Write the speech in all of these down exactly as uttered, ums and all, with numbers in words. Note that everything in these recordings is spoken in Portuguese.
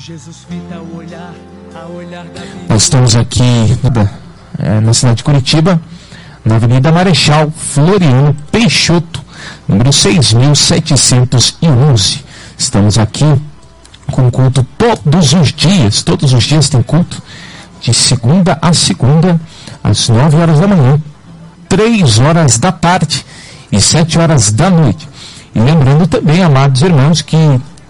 Nós estamos aqui é, na cidade de Curitiba, na Avenida Marechal Floriano Peixoto, número seis mil setecentos e onze. Estamos aqui com culto todos os dias, todos os dias tem culto, de segunda a segunda, às nove horas da manhã, três horas da tarde e sete horas da noite. E lembrando também, amados irmãos, que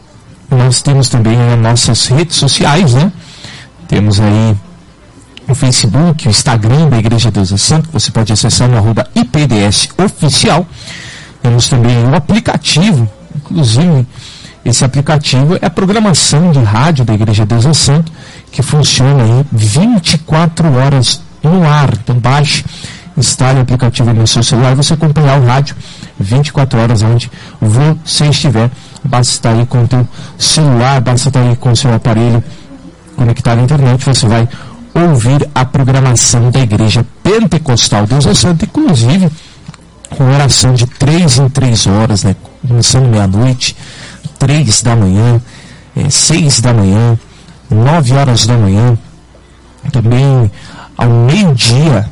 nós temos também as nossas redes sociais, né? Temos aí o Facebook, o Instagram da Igreja Deus é Santo, que você pode acessar no arroba I P D S oficial. Temos também o aplicativo, inclusive esse aplicativo é a programação de rádio da Igreja Deus é Santo, que funciona aí vinte e quatro horas no ar. Então baixe, instale o aplicativo no seu celular e você acompanhar o rádio vinte e quatro horas onde você estiver. Basta estar aí com o teu celular, basta estar aí com o seu aparelho conectado à internet, você vai ouvir a programação da Igreja Pentecostal Deus é Santo, inclusive com oração de três em três horas, né? Começando meia-noite, três da manhã, é, seis da manhã, nove horas da manhã, também ao meio-dia,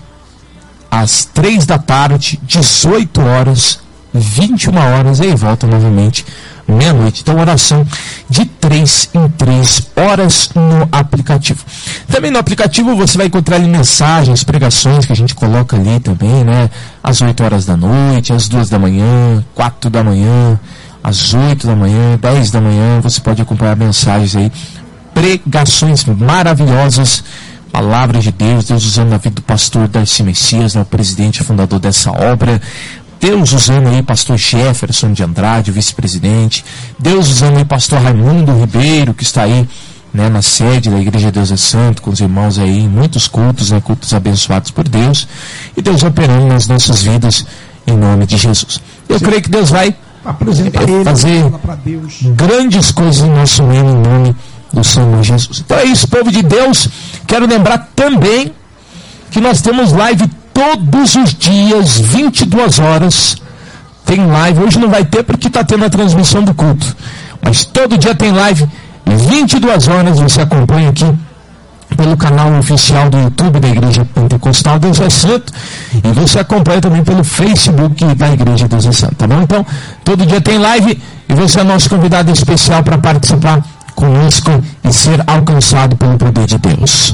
às três da tarde, dezoito horas, vinte e uma horas, e aí volta novamente meia-noite. Então, oração de três em três horas no aplicativo. Também no aplicativo você vai encontrar ali mensagens, pregações que a gente coloca ali também, né? Às oito horas da noite, às duas da manhã, quatro da manhã, às oito da manhã, dez da manhã, você pode acompanhar mensagens aí, pregações maravilhosas, palavra de Deus, Deus usando a vida do pastor Darcy Messias, né, o presidente e fundador dessa obra, Deus usando aí pastor Jefferson de Andrade, o vice-presidente, Deus usando aí pastor Raimundo Ribeiro, que está aí, né, na sede da Igreja Deus é Santo, com os irmãos aí em muitos cultos, né, cultos abençoados por Deus, e Deus operando nas nossas vidas, em nome de Jesus. Eu Sim. creio que Deus vai é, fazer grandes coisas em nosso meio, em nome do Senhor Jesus. Então é isso, povo de Deus. Quero lembrar também que nós temos live todos os dias, vinte e duas horas. Tem live, hoje não vai ter porque está tendo a transmissão do culto, mas todo dia tem live, vinte e duas horas. Você acompanha aqui pelo canal oficial do YouTube da Igreja Pentecostal Deus é Santo, e você acompanha também pelo Facebook da Igreja Deus é Santo, tá bom? Então, todo dia tem live, e você é nosso convidado especial para participar conosco e ser alcançado pelo poder de Deus.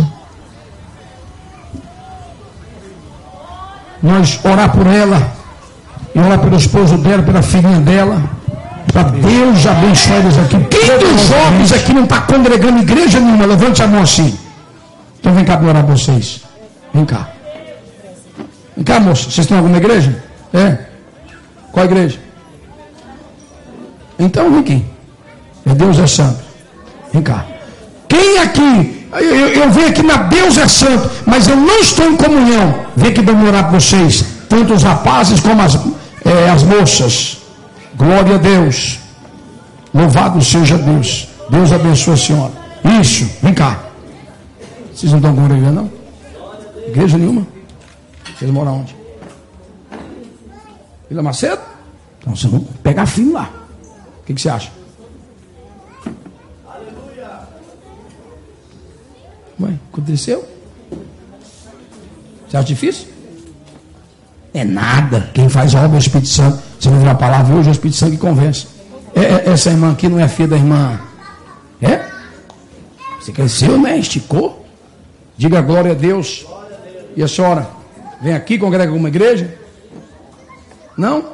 Nós orar por ela, e orar pelo esposo dela, pela filhinha dela, para Deus abençoar eles aqui. Quem dos jovens aqui não está congregando igreja nenhuma? Levante a mão assim. Então vem cá para orar para vocês. Vem cá. Vem cá, moça. Vocês estão em alguma igreja? É? Qual igreja? Então vem aqui. É Deus é Santo. Vem cá. Quem aqui? Eu, eu, eu venho aqui na Deus é Santo, mas eu não estou em comunhão. Vem aqui para orar para vocês. Tanto os rapazes como as, é, as moças. Glória a Deus. Louvado seja Deus. Deus abençoe a senhora. Isso. Vem cá. Vocês não estão congregando, não? Igreja nenhuma? Vocês moram onde? Vila Macedo? Então vocês vão pegar filho lá. O que, que você acha? Aleluia! Ué, aconteceu? Você acha difícil? É nada. Quem faz a obra é o Espírito Santo. Você não viu a palavra hoje, é o Espírito Santo que convence. É, é, essa irmã aqui não é filha da irmã. É? Você cresceu, né? Esticou? Diga glória a Deus. E a senhora vem aqui, congrega alguma igreja? Não?